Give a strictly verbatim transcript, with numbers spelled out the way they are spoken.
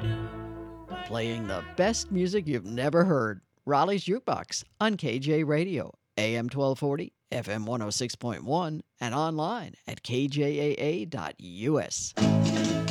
Playing the best music you've never heard. Raleigh's Jukebox on K J Radio, A M twelve forty, F M one oh six point one, and online at K J A A dot U S.